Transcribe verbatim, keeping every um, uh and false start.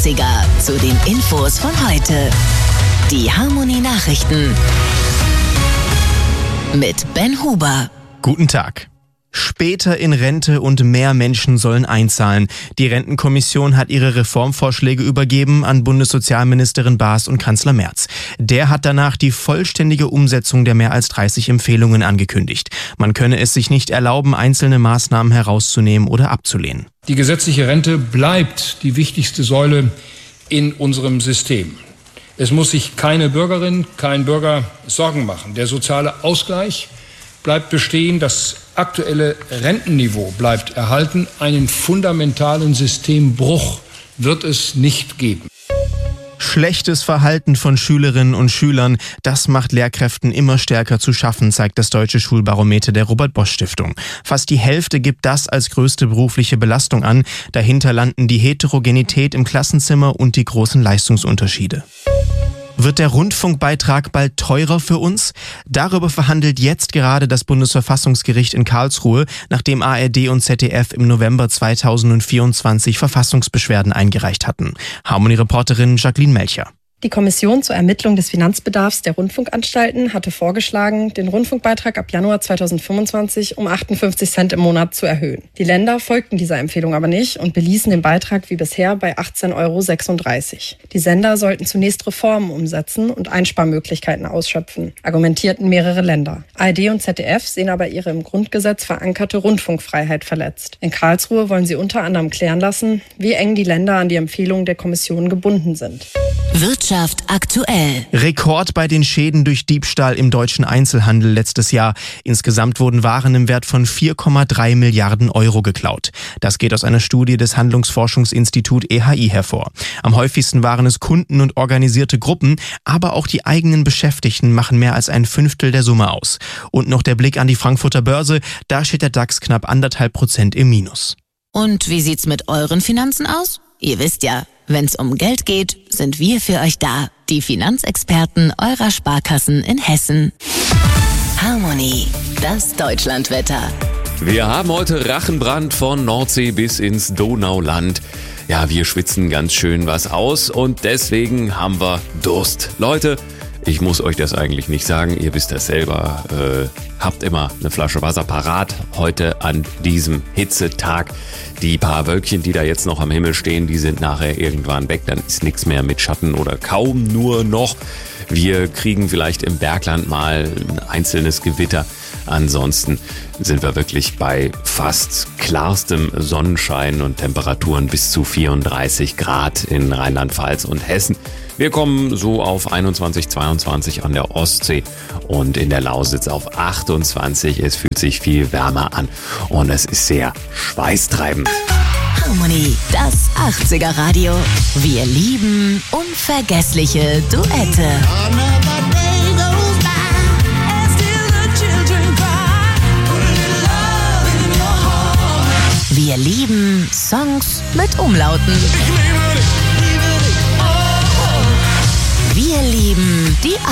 achtziger zu den Infos von heute. Die Harmony Nachrichten mit Ben Huber. Guten Tag. Später in Rente und mehr Menschen sollen einzahlen. Die Rentenkommission hat ihre Reformvorschläge übergeben an Bundessozialministerin Baas und Kanzler Merz. Der hat danach die vollständige Umsetzung der mehr als dreißig Empfehlungen angekündigt. Man könne es sich nicht erlauben, einzelne Maßnahmen herauszunehmen oder abzulehnen. Die gesetzliche Rente bleibt die wichtigste Säule in unserem System. Es muss sich keine Bürgerin, kein Bürger Sorgen machen. Der soziale Ausgleich bleibt bestehen, das aktuelle Rentenniveau bleibt erhalten. Einen fundamentalen Systembruch wird es nicht geben. Schlechtes Verhalten von Schülerinnen und Schülern, das macht Lehrkräften immer stärker zu schaffen, zeigt das Deutsche Schulbarometer der Robert-Bosch-Stiftung. Fast die Hälfte gibt das als größte berufliche Belastung an. Dahinter landen die Heterogenität im Klassenzimmer und die großen Leistungsunterschiede. Wird der Rundfunkbeitrag bald teurer für uns? Darüber verhandelt jetzt gerade das Bundesverfassungsgericht in Karlsruhe, nachdem A R D und Z D F im November zweitausendvierundzwanzig Verfassungsbeschwerden eingereicht hatten. Harmony-Reporterin Jacqueline Melcher. Die Kommission zur Ermittlung des Finanzbedarfs der Rundfunkanstalten hatte vorgeschlagen, den Rundfunkbeitrag ab Januar zweitausendfünfundzwanzig um achtundfünfzig Cent im Monat zu erhöhen. Die Länder folgten dieser Empfehlung aber nicht und beließen den Beitrag wie bisher bei achtzehn Euro sechsunddreißig. Die Sender sollten zunächst Reformen umsetzen und Einsparmöglichkeiten ausschöpfen, argumentierten mehrere Länder. A R D und Z D F sehen aber ihre im Grundgesetz verankerte Rundfunkfreiheit verletzt. In Karlsruhe wollen sie unter anderem klären lassen, wie eng die Länder an die Empfehlungen der Kommission gebunden sind. Wirtschaft aktuell. Rekord bei den Schäden durch Diebstahl im deutschen Einzelhandel letztes Jahr. Insgesamt wurden Waren im Wert von vier Komma drei Milliarden Euro geklaut. Das geht aus einer Studie des Handlungsforschungsinstitut E H I hervor. Am häufigsten waren es Kunden und organisierte Gruppen, aber auch die eigenen Beschäftigten machen mehr als ein Fünftel der Summe aus. Und noch der Blick an die Frankfurter Börse, da steht der DAX knapp anderthalb Prozent im Minus. Und wie sieht's mit euren Finanzen aus? Ihr wisst ja, wenn's um Geld geht, sind wir für euch da. Die Finanzexperten eurer Sparkassen in Hessen. Harmony, das Deutschlandwetter. Wir haben heute Rachenbrand von Nordsee bis ins Donauland. Ja, wir schwitzen ganz schön was aus und deswegen haben wir Durst. Leute, ich muss euch das eigentlich nicht sagen, ihr wisst das selber. Äh, habt immer eine Flasche Wasser parat heute an diesem Hitzetag. Die paar Wölkchen, die da jetzt noch am Himmel stehen, die sind nachher irgendwann weg. Dann ist nichts mehr mit Schatten oder kaum nur noch. Wir kriegen vielleicht im Bergland mal ein einzelnes Gewitter. Ansonsten sind wir wirklich bei fast klarstem Sonnenschein und Temperaturen bis zu vierunddreißig Grad in Rheinland-Pfalz und Hessen. Wir kommen so auf einundzwanzig, zweiundzwanzig an der Ostsee und in der Lausitz auf achtundzwanzig. Es fühlt sich viel wärmer an und es ist sehr schweißtreibend. Harmony, das achtziger Radio. Wir lieben unvergessliche Duette. Wir lieben Songs mit Umlauten. Wir lieben die